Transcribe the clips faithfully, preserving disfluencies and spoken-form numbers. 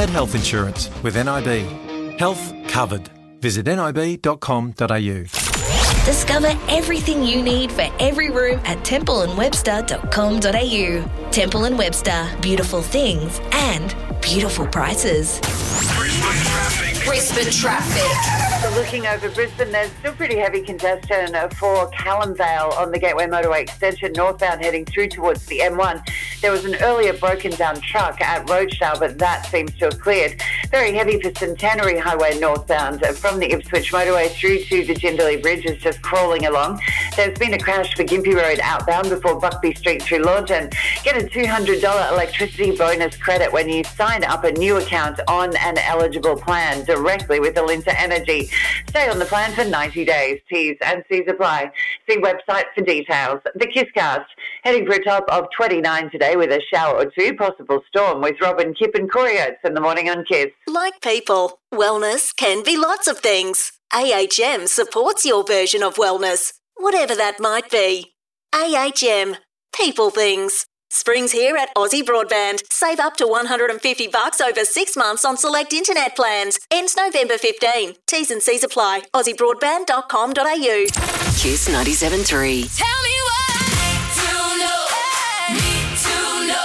had health insurance with N I B. Health covered. Visit nib dot com dot a u. Discover everything you need for every room at temple and webster dot com dot a u. Temple and Webster. Beautiful things and beautiful prices. Brisbane traffic. Brisbane traffic. So looking over Brisbane, there's still pretty heavy congestion for Callumvale on the Gateway Motorway extension northbound heading through towards the M one. There was an earlier broken down truck at Rochedale, but that seems to have cleared. Very heavy for Centenary Highway northbound from the Ipswich Motorway through to the Jindalee Bridge is just crawling along. There's been a crash for Gympie Road outbound before Buckby Street through Lawton. Get a two hundred dollars electricity bonus credit when you sign up a new account on an eligible plan directly with Alinta Energy. Stay on the plan for ninety days. T's and C's apply. See website for details. The Kisscast, heading for a top of twenty-nine today with a shower or two, possible storm with Robin, Kip and Corey Oates in the morning on Kiss. Like people, wellness can be lots of things. A H M supports your version of wellness, whatever that might be. A H M, people things. Spring's here at Aussie Broadband. Save up to one hundred fifty bucks over six months on select internet plans. Ends November fifteenth. T's and C's apply. aussie broadband dot com dot a u. Kiss ninety-seven point three. Tell me what to know. Need to know.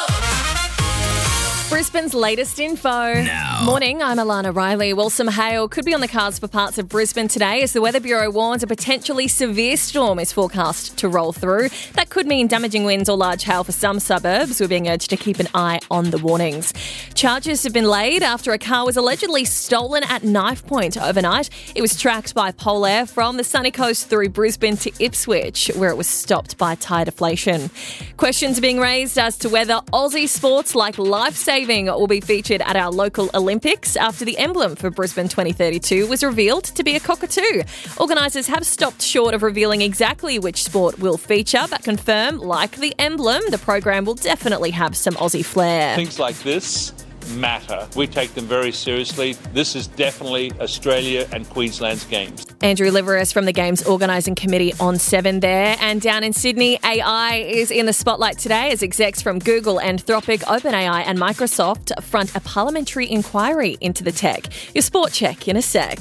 Brisbane's latest info. Now. Morning, I'm Alana Riley. Well, some hail could be on the cards for parts of Brisbane today as the Weather Bureau warns a potentially severe storm is forecast to roll through. That could mean damaging winds or large hail for some suburbs. We're being urged to keep an eye on the warnings. Charges have been laid after a car was allegedly stolen at knife point overnight. It was tracked by Polair from the sunny coast through Brisbane to Ipswich, where it was stopped by tyre deflation. Questions are being raised as to whether Aussie sports like lifesaving will be featured at our local Olympics after the emblem for Brisbane twenty thirty-two was revealed to be a cockatoo. Organisers have stopped short of revealing exactly which sport will feature, but confirm, like the emblem, the program will definitely have some Aussie flair. Things like this matter. We take them very seriously. This is definitely Australia and Queensland's games. Andrew Liveris from the Games Organising Committee on seven there. And down in Sydney, A I is in the spotlight today as execs from Google, Anthropic, OpenAI and Microsoft front a parliamentary inquiry into the tech. Your sport check in a sec.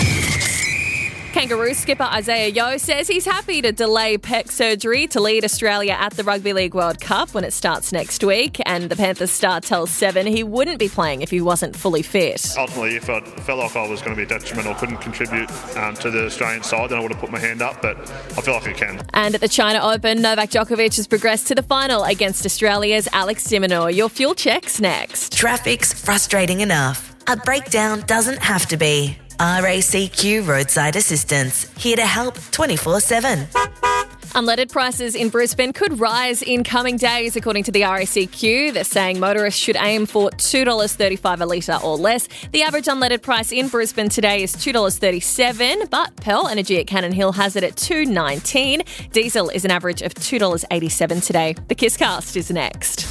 Kangaroo skipper Isaiah Yeo says he's happy to delay pec surgery to lead Australia at the Rugby League World Cup when it starts next week. And the Panthers star tells Seven he wouldn't be playing if he wasn't fully fit. Ultimately, if I felt like I was going to be a detriment or couldn't contribute um, to the Australian side, then I would have put my hand up, but I feel like I can. And at the China Open, Novak Djokovic has progressed to the final against Australia's Alex de Minaur. Your fuel check's next. Traffic's frustrating enough. A breakdown doesn't have to be. R A C Q Roadside Assistance, here to help twenty-four seven. Unleaded prices in Brisbane could rise in coming days, according to the R A C Q. They're saying motorists should aim for two dollars thirty-five a litre or less. The average unleaded price in Brisbane today is two dollars thirty-seven, but Pearl Energy at Cannon Hill has it at two dollars nineteen. Diesel is an average of two dollars eighty-seven today. The Kisscast is next.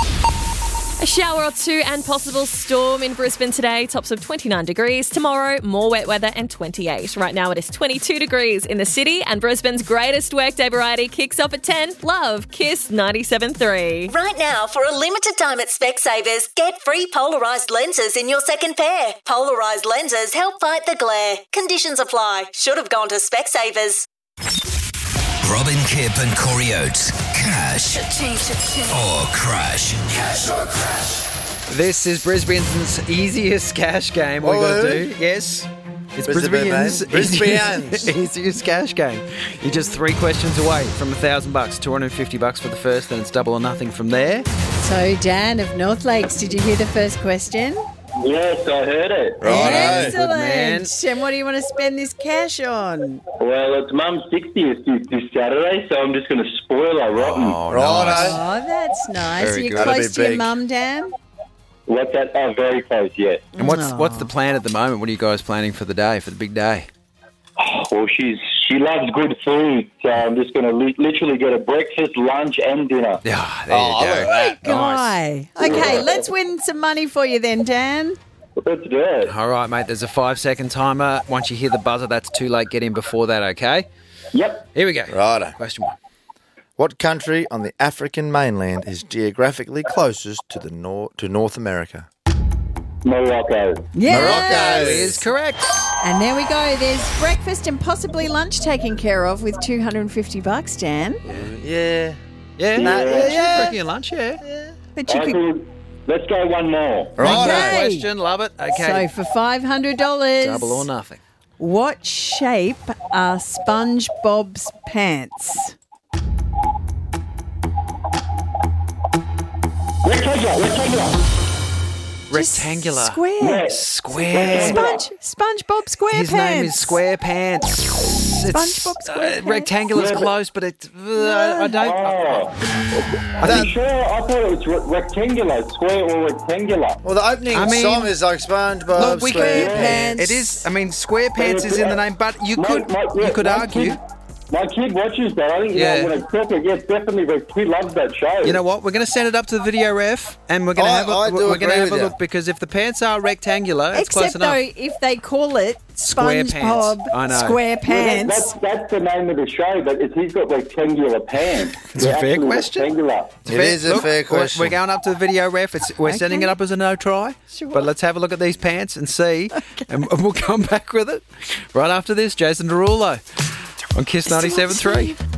A shower or two and possible storm in Brisbane today. Tops of twenty-nine degrees. Tomorrow, more wet weather and twenty-eight. Right now it is twenty-two degrees in the city, and Brisbane's greatest workday variety kicks off at ten. Love, Kiss ninety-seven point three. Right now, for a limited time at Specsavers, get free polarised lenses in your second pair. Polarised lenses help fight the glare. Conditions apply. Should have gone to Specsavers. Robin Kip and Corey Oates. Cash or crash. Cash or crash. This is Brisbane's easiest cash game. What Oh, you got to do? Yes. It's Brisbane, Brisbane's, mate. Brisbane's. easiest cash game. You're just three questions away from a thousand bucks, two hundred fifty bucks for the first, then it's double or nothing from there. So, Dan of North Lakes, did you hear the first question? Yes, I heard it. Excellent. And what do you want to spend this cash on? Well, it's Mum's sixtieth this, this Saturday, so I'm just going to spoil her rotten. Oh, nice. Oh, that's nice. Very Are you good. That'll close be to your big. mum, Dan? What's that? Oh, very close, yeah. And what's Aw. what's the plan at the moment? What are you guys planning for the day, for the big day? Oh, well, she's she loves good food, so I'm just going to li- literally get a breakfast, lunch, and dinner. Yeah, there Oh, you I go. love that. Guy. Okay, let's win some money for you then, Dan. Let's do it. All right, mate, there's a five-second timer. Once you hear the buzzer, that's too late. Get in before that, okay? Yep. Here we go. Righto. Question one. What country on the African mainland is geographically closest to the nor- to North America? Morocco. Yes. Morocco is correct. And there we go. There's breakfast and possibly lunch taken care of with two hundred fifty bucks, Dan. Yeah. Yeah, Yeah. no, yeah, Yeah. breaking your lunch, yeah. But you I could. could- let's go one more. Right, Okay. question, love it. Okay. So for five hundred dollars. Double or nothing. What shape are SpongeBob's pants? Rectangular, rectangular. Rectangular. Square. Yes. Square. Sponge, SpongeBob SquarePants. His name is SquarePants. It's, SpongeBob SquarePants. Uh, rectangular's Yeah, but- close, but it. Uh, I don't. Oh. Are you sure? I thought it was re- rectangular, square or rectangular. Well, the opening I mean- song is like SpongeBob Look, we could. SquarePants. It is. I mean, SquarePants is in the name, but you My- could. my- You yeah, could my argue. Kid, my kid watches that. I think Yeah. yeah. when it's talking, yes, definitely. But he loves that show. You know what? We're going to send it up to the video ref, and we're going to I- have a, I do we're going agree to have a with you. look because if the pants are rectangular, it's close Except enough. though, if they call it Square SpongeBob pants. I know. SquarePants, Yeah, that, that's, that's the name of the show, but it's, he's got rectangular pants. It's a They're fair actually question. Rectangular. It is a Look, fair we're- question. We're going up to the video ref. It's, we're setting it up as a no try. Sure. But let's have a look at these pants and see, and we'll come back with it right after this. Jason Derulo on Kiss ninety-seven point three.